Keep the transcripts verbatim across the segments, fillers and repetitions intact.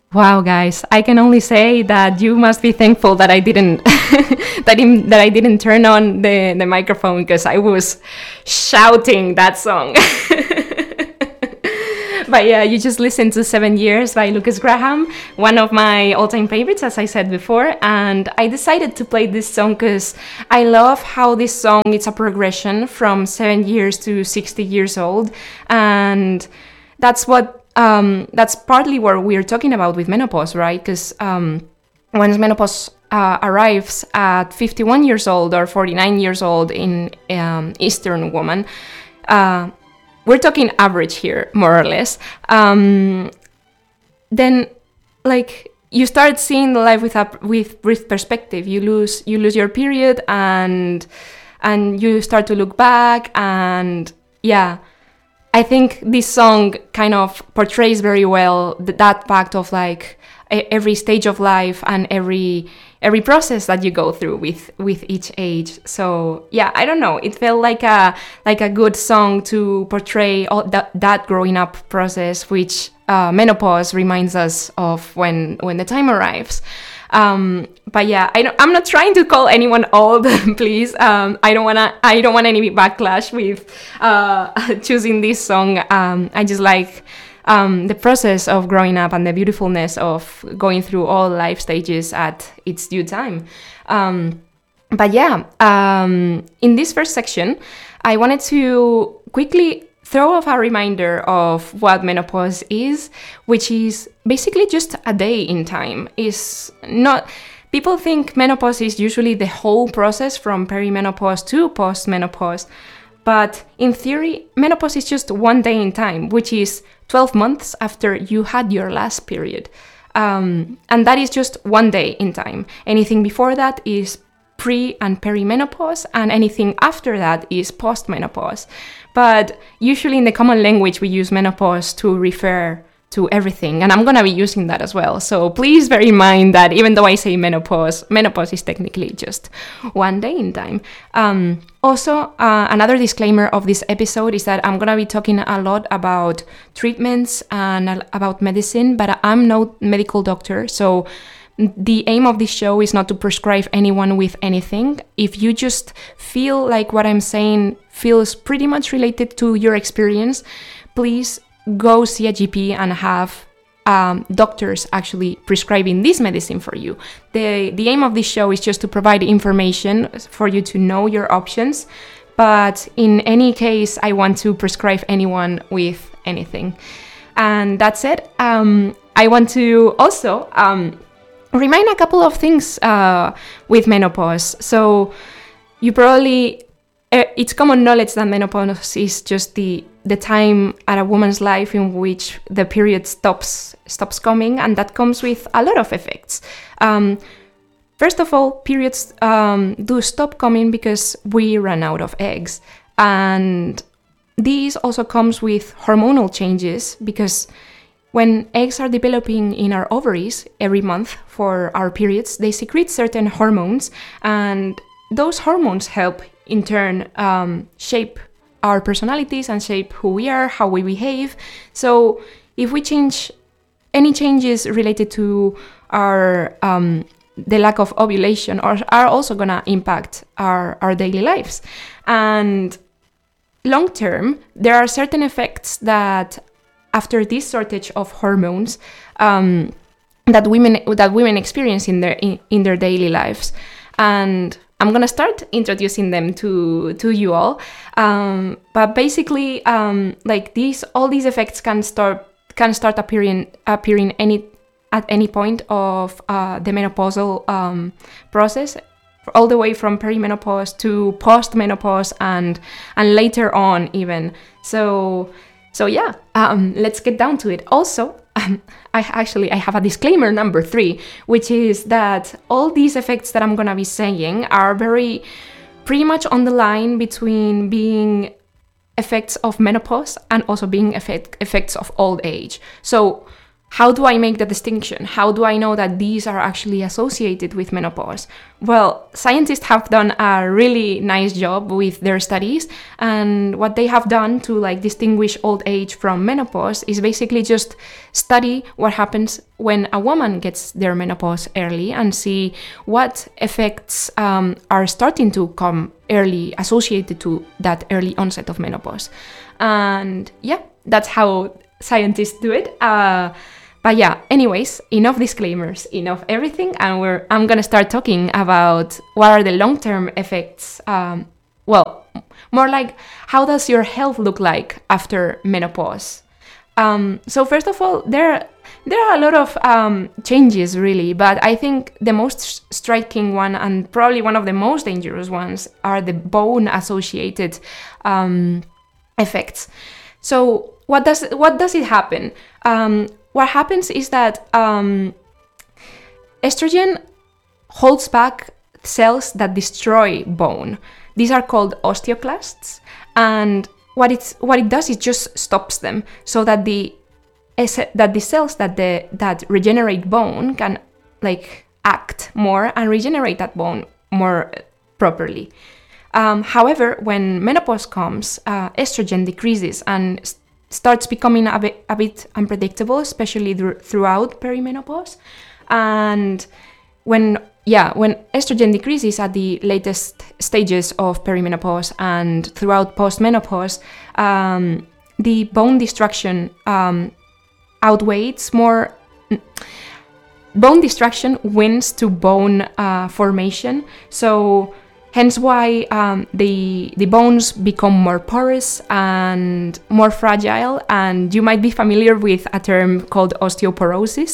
Wow, guys! I can only say that you must be thankful that I didn't that in, that I didn't turn on the the microphone because I was shouting that song. But yeah, you just listened to Seven Years by Lucas Graham, one of my all-time favorites, as I said before. And I decided to play this song because I love how this song it's a progression from seven years to sixty years old, and that's what. Um, that's partly what we're talking about with menopause, right? Because um, once menopause uh, arrives at fifty-one years old or forty-nine years old in um, Eastern woman, uh, we're talking average here, more or less. Um, then, like, you start seeing the life with a, with with perspective. You lose you lose your period, and and you start to look back, and yeah. I think this song kind of portrays very well th- that fact of like a- every stage of life and every every process that you go through with with each age. So yeah, I don't know. It felt like a like a good song to portray all that that growing up process, which uh, menopause reminds us of when when the time arrives. Um, but yeah, I don't, I'm not trying to call anyone old, please. Um, I don't wanna, I don't want any backlash with uh, choosing this song. Um, I just like um, the process of growing up and the beautifulness of going through all life stages at its due time. Um, but yeah, um, in this first section, I wanted to quickly throw off a reminder of what menopause is, which is basically just a day in time. Is not people think menopause is usually the whole process from perimenopause to postmenopause, but in theory, menopause is just one day in time, which is twelve months after you had your last period. Um, and that is just one day in time. Anything before that is pre and perimenopause, and anything after that is postmenopause. But usually in the common language, we use menopause to refer to everything, and I'm gonna be using that as well. So please bear in mind that even though I say menopause, menopause is technically just one day in time. Um, also, uh, another disclaimer of this episode is that I'm gonna be talking a lot about treatments and about medicine, but I'm no medical doctor, so the aim of this show is not to prescribe anyone with anything. If you just feel like what I'm saying feels pretty much related to your experience, please go see a G P and have um, doctors actually prescribing this medicine for you. The, the aim of this show is just to provide information for you to know your options. But in any case, I want to prescribe anyone with anything. And that's it. Um, I want to also... Um, remind a couple of things uh, with menopause. So you probably, uh, it's common knowledge that menopause is just the the time at a woman's life in which the period stops stops coming, and that comes with a lot of effects. Um, first of all, periods um, do stop coming because we run out of eggs, and this also comes with hormonal changes because when eggs are developing in our ovaries every month for our periods, they secrete certain hormones, and those hormones help in turn um, shape our personalities and shape who we are, how we behave. So if we change any changes related to our um, the lack of ovulation are, are also gonna impact our, our daily lives. And long term, there are certain effects that after this shortage of hormones um, that women that women experience in their in, in their daily lives, and I'm gonna start introducing them to to you all. Um, but basically, um, like these, all these effects can start can start appearing appearing any at any point of uh, the menopausal um, process, all the way from perimenopause to postmenopause and and later on even. So. So yeah, um, let's get down to it. Also, um, I actually I have a disclaimer number three, which is that all these effects that I'm gonna be saying are very pretty much on the line between being effects of menopause and also being effect, effects of old age. So how do I make the distinction? How do I know that these are actually associated with menopause? Well, scientists have done a really nice job with their studies, and what they have done to like distinguish old age from menopause is basically just study what happens when a woman gets their menopause early and see what effects um, are starting to come early associated to that early onset of menopause. And yeah, that's how scientists do it. Uh, But yeah, anyways, enough disclaimers, enough everything, and we're I'm gonna start talking about what are the long-term effects. Um, well, more like how does your health look like after menopause? Um, so first of all, there there are a lot of um, changes really, but I think the most striking one and probably one of the most dangerous ones are the bone-associated um, effects. So what does what does it happen? Um, What happens is that um, estrogen holds back cells that destroy bone. These are called osteoclasts, and what it's what it does is just stops them, so that the that the cells that the that regenerate bone can like act more and regenerate that bone more properly. Um, however, when menopause comes, uh, estrogen decreases and starts becoming a bit, a bit unpredictable, especially th- throughout perimenopause. And when, yeah, when estrogen decreases at the latest stages of perimenopause and throughout postmenopause, um, the bone destruction um, outweighs more. Bone destruction wins to bone uh, formation. So hence why um, the the bones become more porous and more fragile, and you might be familiar with a term called osteoporosis.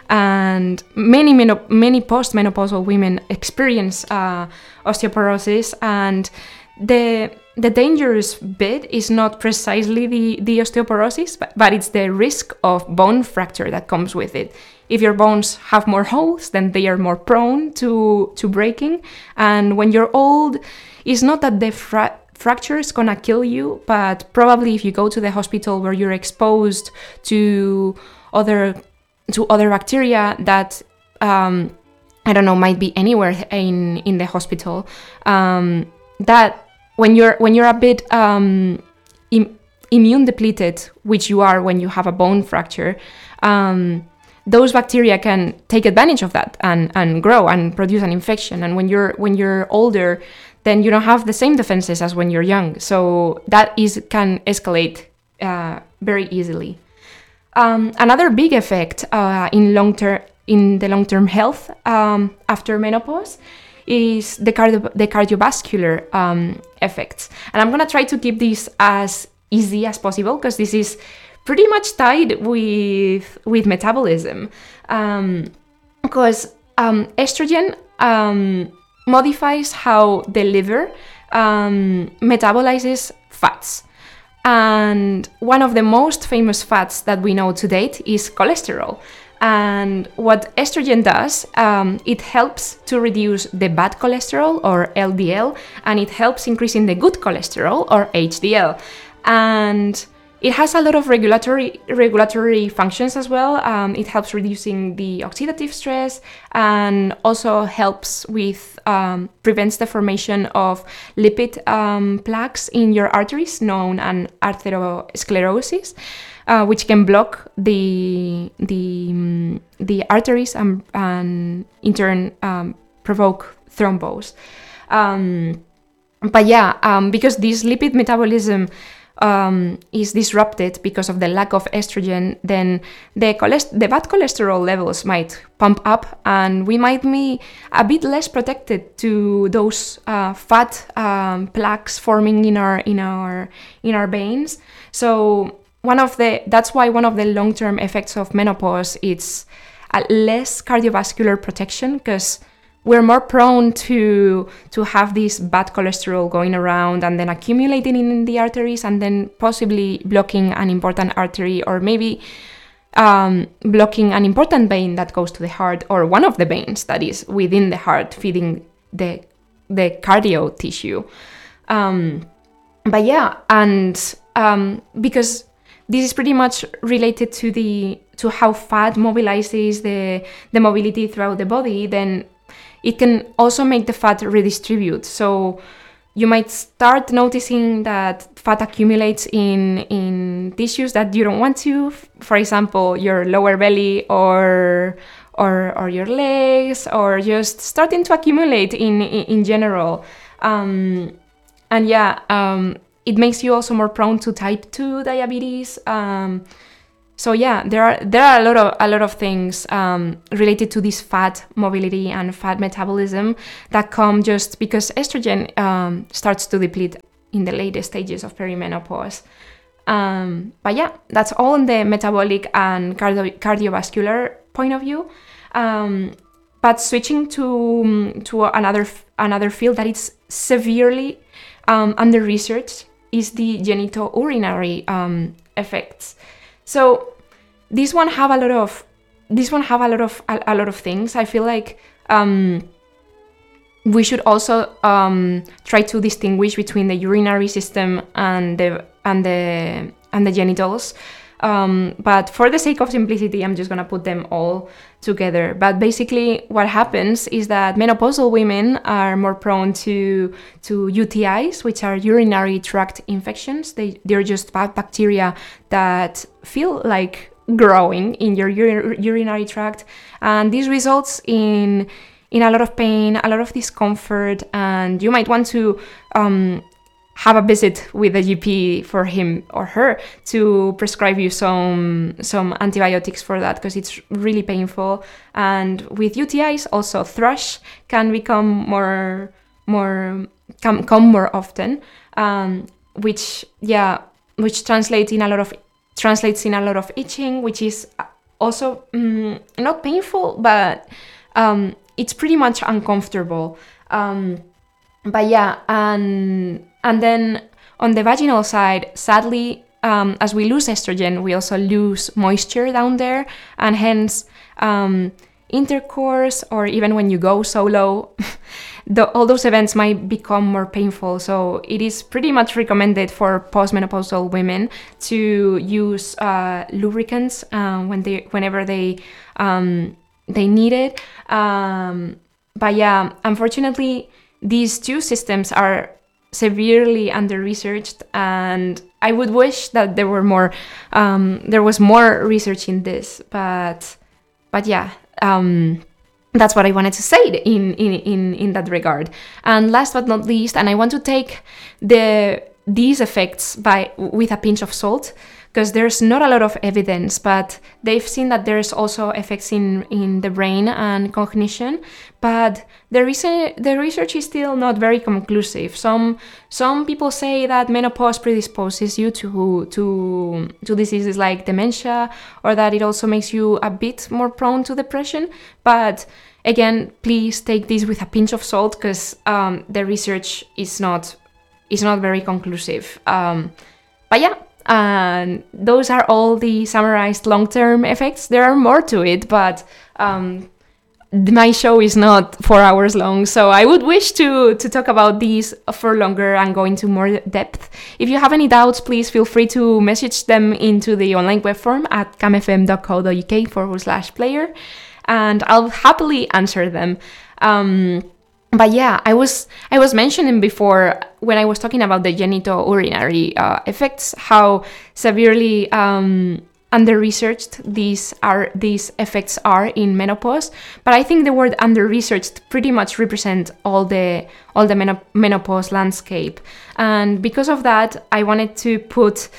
And many meno- many postmenopausal women experience uh, osteoporosis, and the the dangerous bit is not precisely the, the osteoporosis, but, but it's the risk of bone fracture that comes with it. If your bones have more holes, then they are more prone to, to breaking. And when you're old, it's not that the fra- fracture is gonna kill you, but probably if you go to the hospital where you're exposed to other to other bacteria that um, I don't know, might be anywhere in in the hospital, um, that when you're when you're a bit um, im- immune depleted, which you are when you have a bone fracture. Um, those bacteria can take advantage of that and, and grow and produce an infection. And when you're when you're older, then you don't have the same defenses as when you're young. So that is can escalate uh, very easily. Um, another big effect uh, in long term in the long-term health um, after menopause is the cardio the cardiovascular um, effects. And I'm gonna try to keep this as easy as possible because this is pretty much tied with with metabolism, um, because um, estrogen um, modifies how the liver um, metabolizes fats. And one of the most famous fats that we know to date is cholesterol. And what estrogen does, um, it helps to reduce the bad cholesterol, or L D L, and it helps increasing the good cholesterol, or H D L. And it has a lot of regulatory regulatory functions as well. Um, it helps reducing the oxidative stress, and also helps with um, prevents the formation of lipid um, plaques in your arteries, known as atherosclerosis, uh, which can block the the um, the arteries and, and in turn um, provoke thrombose. Um, but yeah, um, because this lipid metabolism Um, is disrupted because of the lack of estrogen, then the cholest- the bad cholesterol levels might pump up, and we might be a bit less protected to those uh, fat um, plaques forming in our in our in our veins. So one of the that's why one of the long-term effects of menopause is a less cardiovascular protection, because we're more prone to to have this bad cholesterol going around and then accumulating in the arteries, and then possibly blocking an important artery, or maybe um, blocking an important vein that goes to the heart, or one of the veins that is within the heart feeding the the cardio tissue. Um, but yeah, and um, because this is pretty much related to the to how fat mobilizes the the mobility throughout the body. Then it can also make the fat redistribute. So you might start noticing that fat accumulates in in tissues that you don't want to. For example, your lower belly or or or your legs, or just starting to accumulate in in, in general. Um, and yeah, um, it makes you also more prone to type two diabetes. Um, so yeah, there are there are a lot of a lot of things um, related to this fat mobility and fat metabolism that come just because estrogen um, starts to deplete in the later stages of perimenopause. Um, but yeah, that's all on the metabolic and cardio- cardiovascular point of view. Um, but switching to to another another field that is severely um, under researched is the genitourinary um, effects. So this one have a lot of this one have a lot of a, a lot of things. I feel like um, we should also um, try to distinguish between the urinary system and the and the and the genitals. Um, but for the sake of simplicity, I'm just gonna put them all together. But basically, what happens is that menopausal women are more prone to to U T Is, which are urinary tract infections. They they're just bad bacteria that feel like growing in your ur- urinary tract, and this results in in a lot of pain, a lot of discomfort, and you might want to um, have a visit with a G P for him or her to prescribe you some some antibiotics for that, because it's really painful. And with U T Is, also thrush can become more more come come more often, um, which yeah, which translates in a lot of translates in a lot of itching, which is also mm, not painful, but um, it's pretty much uncomfortable. Um, but yeah, and And then on the vaginal side, sadly, um, as we lose estrogen, we also lose moisture down there, and hence um, intercourse, or even when you go solo, the, all those events might become more painful. So it is pretty much recommended for postmenopausal women to use uh, lubricants uh, when they, whenever they um, they need it. Um, but yeah, unfortunately, these two systems are severely under-researched, and I would wish that there were more, um, there was more research in this. But, but yeah, um, that's what I wanted to say in in in in that regard. And last but not least, and I want to take the these effects by with a pinch of salt, because there's not a lot of evidence, but they've seen that there's also effects in, in the brain and cognition, but the, reason, the research is still not very conclusive. Some some people say that menopause predisposes you to, to, to diseases like dementia, or that it also makes you a bit more prone to depression, but again, please take this with a pinch of salt, because um, the research is not, is not very conclusive. Um, but yeah, and those are all the summarized long-term effects. There are more to it, but um, my show is not four hours long, so I would wish to to talk about these for longer and go into more depth. If you have any doubts, please feel free to message them into the online web form at camfm.co.uk forward slash player, and I'll happily answer them. Um, But yeah, I was I was mentioning before when I was talking about the genitourinary uh, effects, how severely um, under-researched these are these effects are in menopause. But I think the word under-researched pretty much represent all the all the menop- menopause landscape, and because of that, I wanted to put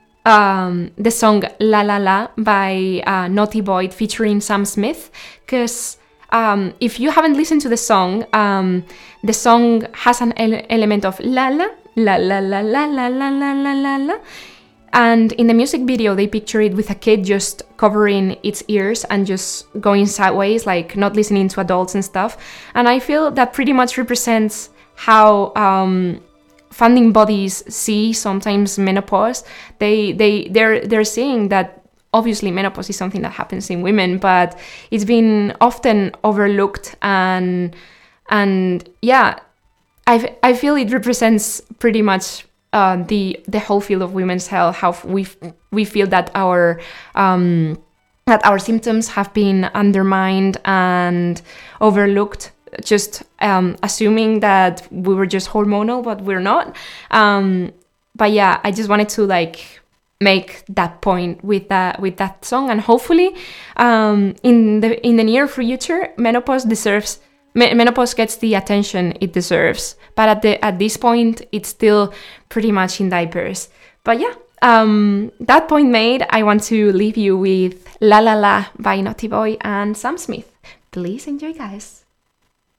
um, the song "La La La" by uh, Naughty Boy featuring Sam Smith, because Um, if you haven't listened to the song, um, the song has an ele- element of la la, la la la la la la la la la la, and in the music video they picture it with a kid just covering its ears and just going sideways, like not listening to adults and stuff. And I feel that pretty much represents how um, funding bodies see sometimes menopause. They they they're they're saying that obviously menopause is something that happens in women, but it's been often overlooked, and and yeah, I I feel it represents pretty much uh, the the whole field of women's health, how we we feel that our um, that our symptoms have been undermined and overlooked, just um, assuming that we were just hormonal, but we're not. Um, but yeah, I just wanted to like make that point with that with that song, and hopefully um, in the in the near future, menopause deserves me- menopause gets the attention it deserves. But at the at this point, it's still pretty much in diapers. But yeah. Um, that point made, I want to leave you with La La La by Naughty Boy and Sam Smith. Please enjoy, guys.